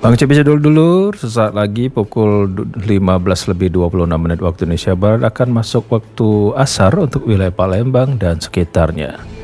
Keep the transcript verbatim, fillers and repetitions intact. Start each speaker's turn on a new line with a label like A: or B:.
A: Bang Cip bisa dulu-dulu, sesaat lagi pukul lima belas lebih dua puluh enam menit waktu Indonesia Barat akan masuk waktu asar untuk wilayah Palembang dan sekitarnya.